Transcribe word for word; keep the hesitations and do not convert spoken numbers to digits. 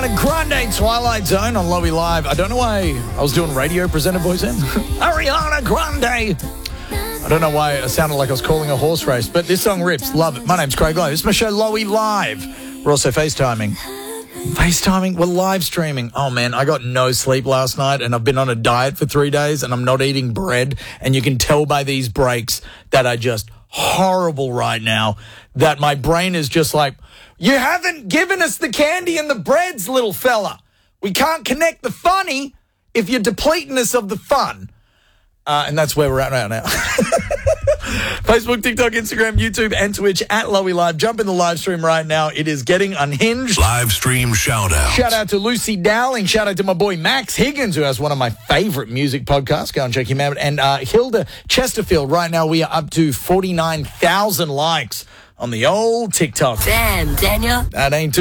Ariana Grande, Twilight Zone on Lowy Live. I don't know why I was doing radio presenter voice then. Ariana Grande. I don't know why I sounded like I was calling a horse race, but this song rips. Love it. My name's Craig Lowe. It's my show, Lowy Live. We're also FaceTiming. FaceTiming? We're live streaming. Oh, man, I got no sleep last night, and I've been on a diet for three days, and I'm not eating bread. And you can tell by these breaks that are just horrible right now, that my brain is just like, you haven't given us the candy and the breads, little fella. We can't connect the funny if you're depleting us of the fun. Uh, and that's where we're at right now. Facebook, TikTok, Instagram, YouTube, and Twitch at Lowy Live. Jump in the live stream right now. It is getting unhinged. Live stream shout out. Shout out to Lucy Dowling. Shout out to my boy Max Higgins, who has one of my favorite music podcasts. Go and check him out. And uh, Hilda Chesterfield. Right now, we are up to forty-nine thousand likes on the old TikTok. Damn, Daniel. That ain't too